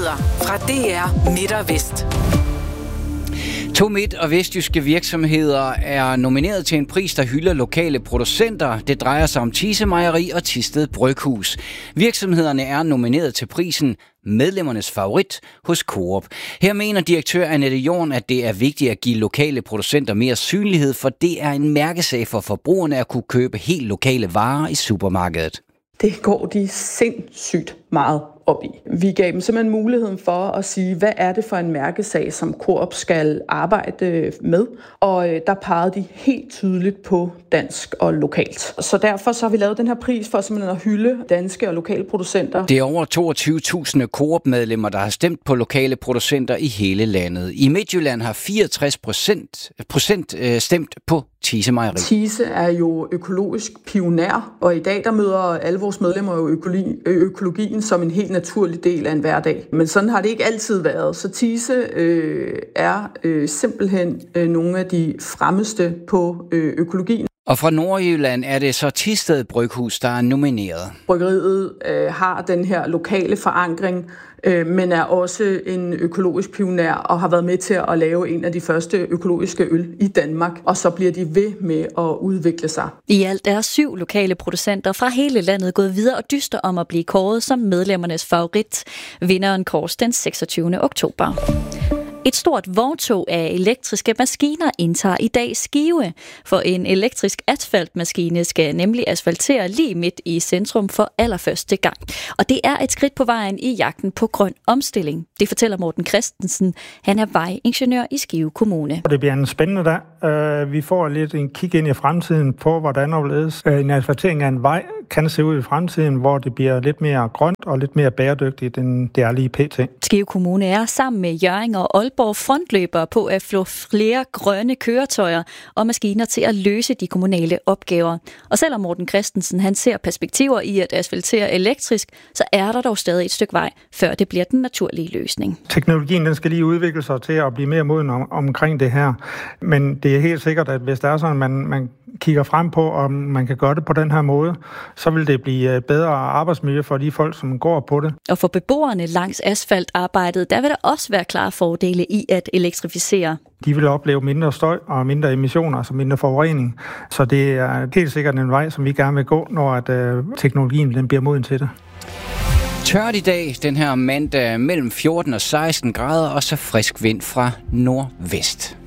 Nyheder fra DR Midt og Vest. 2 midt- og vestjyske virksomheder er nomineret til en pris, der hylder lokale producenter. Det drejer sig om Thise Mejeri og Thisted Bryghus. Virksomhederne er nomineret til prisen Medlemmernes Favorit hos Coop. Her mener direktør Annette Jorn, at det er vigtigt at give lokale producenter mere synlighed, for det er en mærkesag for forbrugerne at kunne købe helt lokale varer i supermarkedet. Det går de sindssygt meget op i. Vi gav dem simpelthen muligheden for at sige, hvad er det for en mærkesag, som Coop skal arbejde med? Og der pegede de helt tydeligt på dansk og lokalt. Så derfor så har vi lavet den her pris for simpelthen at hylde danske og lokale producenter. Det er over 22.000 Coop-medlemmer, der har stemt på lokale producenter i hele landet. I Midtjylland har 64% stemt på Thise Mejeri. Thise er jo økologisk pioner, og i dag der møder alle vores medlemmer jo økologien som en helt naturlig del af en hverdag. Men sådan har det ikke altid været. Så Thise er simpelthen nogle af de fremmeste på økologien. Og fra Nordjylland er det så Thisted Bryghus, der er nomineret. Bryggeriet har den her lokale forankring, men er også en økologisk pioner og har været med til at lave en af de første økologiske øl i Danmark. Og så bliver de ved med at udvikle sig. I alt er 7 lokale producenter fra hele landet gået videre og dyster om at blive kåret som medlemmernes favorit. Vinderen kåres den 26. oktober. Et stort vogntog af elektriske maskiner indtager i dag Skive, for en elektrisk asfaltmaskine skal nemlig asfaltere lige midt i centrum for allerførste gang. Og det er et skridt på vejen i jagten på grøn omstilling. Det fortæller Morten Christensen. Han er vejingeniør i Skive Kommune. Det bliver en spændende dag. Vi får lidt en kig ind i fremtiden på, hvordan en asfaltering af en vej kan se ud i fremtiden, hvor det bliver lidt mere grønt og lidt mere bæredygtigt, end det er lige pt. Skive Kommune er sammen med Hjørring og Aalborg frontløbere på at få flere grønne køretøjer og maskiner til at løse de kommunale opgaver. Og selvom Morten Christensen han ser perspektiver i at asfaltere elektrisk, så er der dog stadig et stykke vej, før det bliver den naturlige løsning. Teknologien den skal lige udvikle sig til at blive mere moden omkring det her. Men det er helt sikkert, at hvis der er sådan, at man kigger frem på, om man kan gøre det på den her måde, så vil det blive bedre arbejdsmiljø for de folk, som går på det. Og for beboerne langs asfaltarbejdet, der vil der også være klare fordele i at elektrificere. De vil opleve mindre støj og mindre emissioner, altså mindre forurening. Så det er helt sikkert en vej, som vi gerne vil gå, når teknologien den bliver moden til det. Tørt i dag, den her mandag mellem 14 og 16 grader, og så frisk vind fra nordvest.